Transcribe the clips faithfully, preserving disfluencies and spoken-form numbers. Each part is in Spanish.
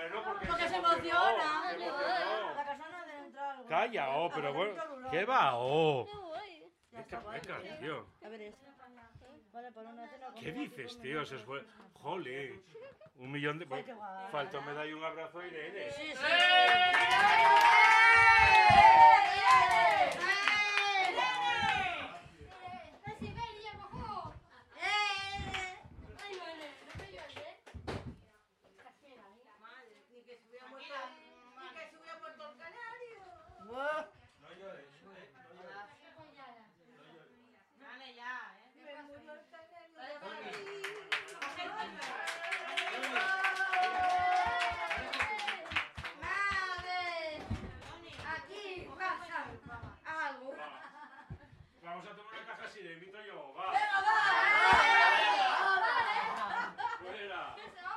bueno, porque, porque se emocionó, emociona. se emocionó. La persona debe entrar algo. Calla, oh, pero Ah, bueno. bonito, ¿Qué va, oh? Qué guay. Ya ¿Qué, está ca- guay. qué canción? A ver eso. Vale, por una cena. ¿Qué dices, tío? Se fue. Jolín. Un millón de. Ay, qué guay. Faltó me da un abrazo a Irene. Sí, sí. Buah. Vamos a tomar una caja así, le invito yo. Va. Fuera.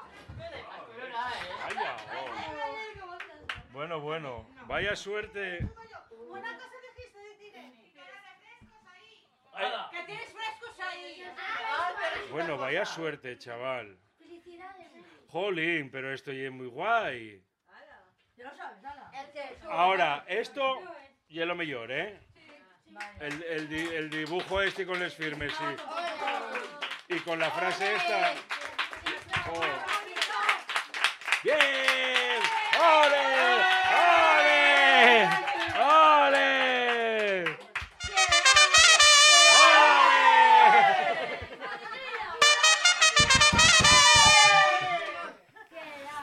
Vaya, oh. Bueno, bueno. Vaya suerte. Una cosa dijiste de Irene. Ay, Que tienes frescos ahí. bueno, vaya suerte, chaval. Felicidades. Jolín, pero esto ya es muy guay. Ya lo sabes, ala. Ahora, esto ya es lo mejor, ¿eh? Vale. El, el, di- el dibujo este con los firmes, sí. Y con la frase esta. Oh. ¡Bien! ¡Ole! ¡Ole!